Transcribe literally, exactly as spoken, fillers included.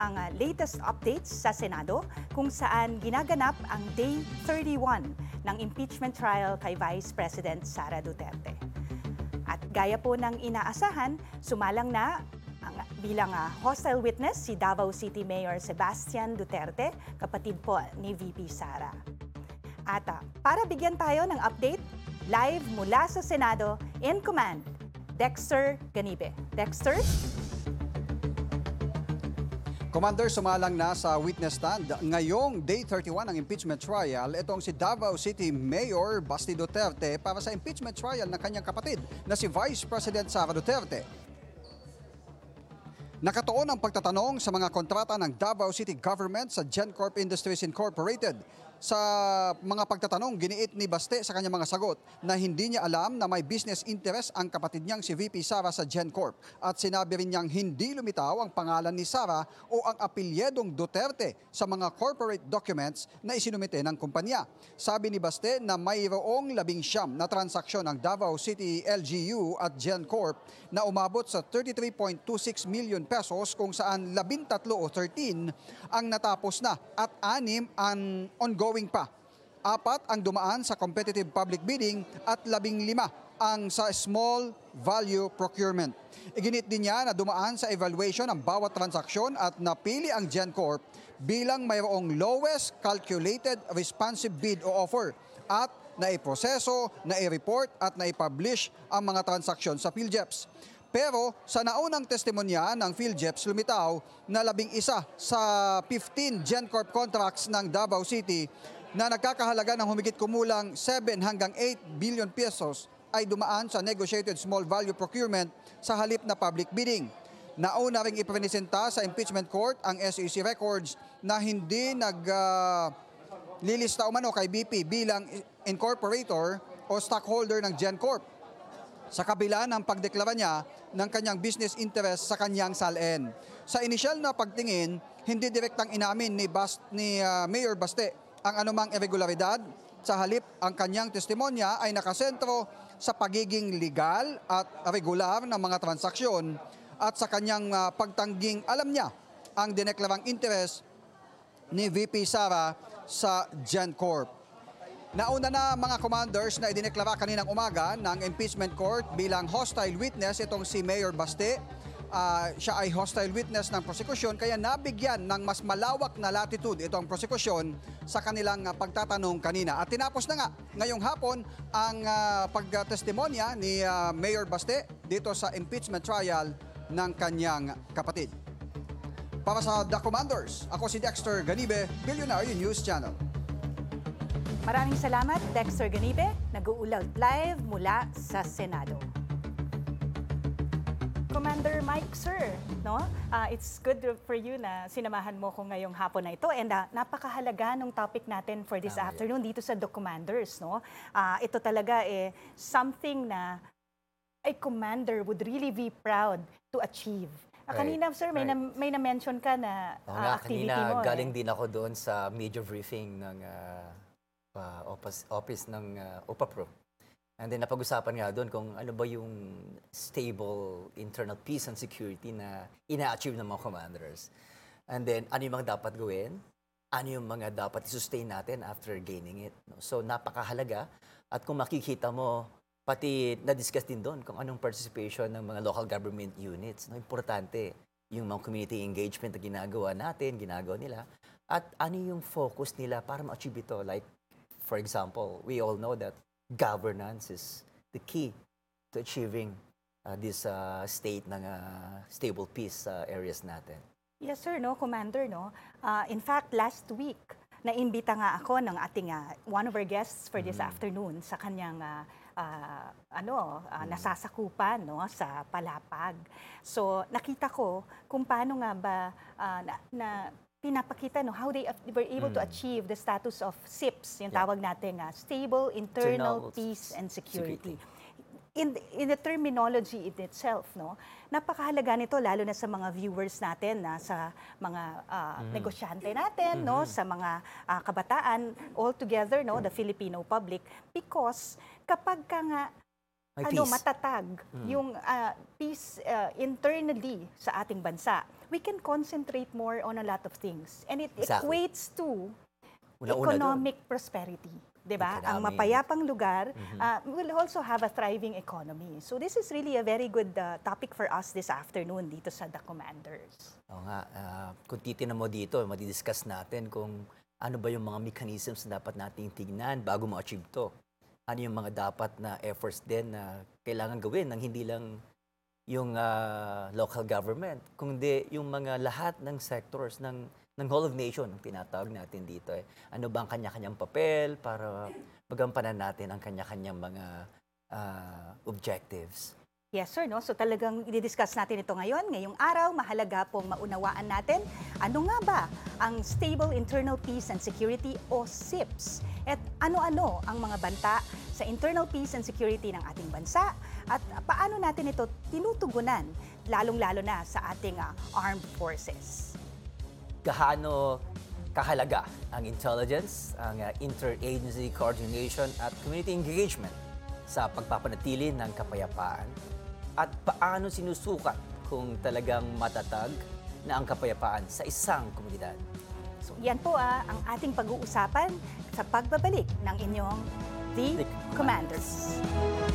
ang ah, latest updates sa Senado kung saan ginaganap ang Day thirty-one ng impeachment trial kay Vice President Sara Duterte. At gaya po ng inaasahan, sumalang na ang, bilang ah, hostile witness si Davao City Mayor Sebastian Duterte, kapatid po ni V P Sara. At ah, para bigyan tayo ng update, live mula sa Senado, in command, Dexter Ganibe. Dexter? Commander, sumalang na sa witness stand ngayong Day thirty-one ng impeachment trial itong si Davao City Mayor Basti Duterte para sa impeachment trial ng kanyang kapatid na si Vice President Sara Duterte. Nakatuon ang pagtatanong sa mga kontrata ng Davao City Government sa GenCorp Industries Incorporated. Sa mga pagtatanong, giniit ni Baste sa kanyang mga sagot na hindi niya alam na may business interest ang kapatid niyang si V P Sara sa GenCorp at sinabi rin niyang hindi lumitaw ang pangalan ni Sara o ang apilyedong Duterte sa mga corporate documents na isinumite ng kumpanya. Sabi ni Baste na mayroong labing siyam na transaksyon ng Davao City L G U at GenCorp na umabot sa thirty-three point two six million pesos kung saan labintatlo o thirteen ang natapos na at anim ang ongoing pa. Apat ang dumaan sa competitive public bidding at labing lima ang sa small value procurement. Iginit din niya na dumaan sa evaluation ang bawat transaksyon at napili ang GenCorp bilang mayroong lowest calculated responsive bid o offer at naiproseso, nai-report at nai-publish ang mga transaksyon sa PhilJeps. Pero sa naunang testimonya ng PhilJeps, lumitaw na labing isa sa fifteen GenCorp contracts ng Davao City na nagkakahalaga ng humigit kumulang seven hanggang eight billion pesos ay dumaan sa negotiated small value procurement sa halip na public bidding. Nauna ring ipresenta sa impeachment court ang S E C records na hindi nag uh, lilista umano kay B P bilang incorporator o stockholder ng GenCorp, sa kabila ng pagdeklara niya ng kanyang business interest sa kanyang salin. Sa inisyal na pagtingin, hindi direktang inamin ni, Bas, ni uh, Mayor Baste ang anumang irregularidad. Sa halip, ang kanyang testimonya ay nakasentro sa pagiging legal at regular ng mga transaksyon at sa kanyang uh, pagtangging alam niya ang dineklarang interest ni V P Sara sa GenCorp. Nauna na mga commanders na idineklara kaninang umaga ng impeachment court bilang hostile witness itong si Mayor Baste. Uh, siya ay hostile witness ng prosekusyon kaya nabigyan ng mas malawak na latitude itong prosekusyon sa kanilang uh, pagtatanong kanina. At tinapos na nga ngayong hapon ang uh, pagtestimonya ni uh, Mayor Baste dito sa impeachment trial ng kanyang kapatid. Para sa The Commanders, ako si Dexter Ganibe, Billionaire News Channel. Maraming salamat, Dexter Ganibe, nag-uulat live mula sa Senado. Commander Mike, sir, no? Uh, it's good for you na sinamahan mo ko ngayong hapon na ito and uh, napakahalaga ng topic natin for this Ah, afternoon dito sa The Commanders, no? Uh, ito talaga eh something na a commander would really be proud to achieve. Uh, Right, kanina, sir, may, right. na, may na-mention ka na Oo uh, nga, activity kanina mo. galing eh. din ako doon sa major briefing ng ah, ah, office, office ng uh, OPAPRO. And then napag-usapan nga doon kung ano ba yung stable internal peace and security na ina-achieve ng mga commanders. And then ano yung mga dapat gawin, ano yung mga dapat i-sustain natin after gaining it. No? So napakahalaga at kung makikita mo, pati na-discuss din doon kung anong participation ng mga local government units. No? Importante yung mga community engagement na ginagawa natin, ginagawa nila. At ano yung focus nila para ma-achieve ito. Like, for example, we all know that governance is the key to achieving uh, this uh, state ng uh, stable peace uh, areas natin. Yes, sir, no, Commander, no. Uh, in fact, last week, naimbita nga ako ng ating uh, one of our guests for this afternoon sa kanyang uh, uh, ano, uh, nasasakupan, no, sa Palapag. So, nakita ko kung paano nga ba uh, na, na pinapakita no how they were able to achieve the status of S I P S, yung Yeah. tawag natin nga, stable internal Internal peace and security. security. In, in the terminology in itself, no, napakahalaga nito lalo na sa mga viewers natin, na sa mga ah, negosyante natin, no, sa mga ah, kabataan all together, no, the Filipino public, because kapag ka nga May ano, peace. matatag yung ah, peace ah, internally sa ating bansa, we can concentrate more on a lot of things. And it Exactly. equates to Una-una economic prosperity. 'Di ba? Ang Economic. mapayapang lugar ah, will also have a thriving economy. So this is really a very good ah, topic for us this afternoon dito sa The Commanders. Oo nga, ah, kung titignan mo dito, madidiscuss natin kung ano ba yung mga mechanisms na dapat nating tignan bago ma-achieve to. Ano yung mga dapat na efforts din na kailangan gawin ng hindi lang yung ah, local government, kundi yung mga lahat ng sectors ng ng whole of nation, ang tinatawag natin dito. Eh. Ano ba ang kanya-kanyang papel para magampanan natin ang kanya-kanyang mga ah, objectives. Yes, sir. No? So talagang i-discuss natin ito ngayon. Ngayong araw, mahalaga pong maunawaan natin ano nga ba ang Stable Internal Peace and Security o S I P S at ano-ano ang mga banta sa internal peace and security ng ating bansa at paano natin ito tinutugunan, lalong-lalo na sa ating ah, armed forces. Gaano kahalaga ang intelligence, ang uh, interagency coordination at community engagement sa pagpapanatili ng kapayapaan at paano sinusukat kung talagang matatag na ang kapayapaan sa isang komunidad. So, Yan po ah, ang ating pag-uusapan sa pagbabalik ng inyong The The Commanders.